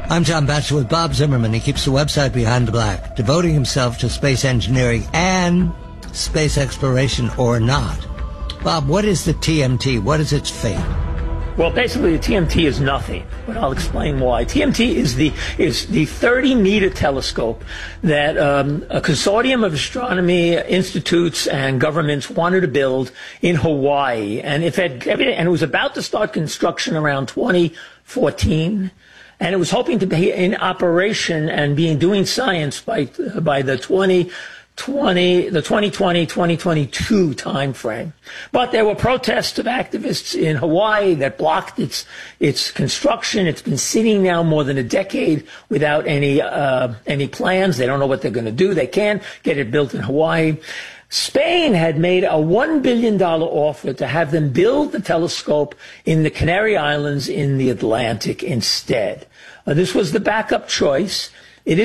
I'm John Batchelor with Bob Zimmerman. He keeps the website Behind the Black, devoting himself to space engineering and space exploration or not. Bob, what is the TMT? What is its fate? Well, basically, the TMT is nothing, but I'll explain why. TMT is the 30-meter telescope that a consortium of astronomy institutes and governments wanted to build in Hawaii, and it was about to start construction around 2014. And it was hoping to be in operation and doing science by the 2020-2022 timeframe. But there were protests of activists in Hawaii that blocked its construction. It's been sitting now more than a decade without any plans. They don't know what they're going to do. They can't get it built in Hawaii. Spain had made a $1 billion offer to have them build the telescope in the Canary Islands in the Atlantic instead. This was the backup choice.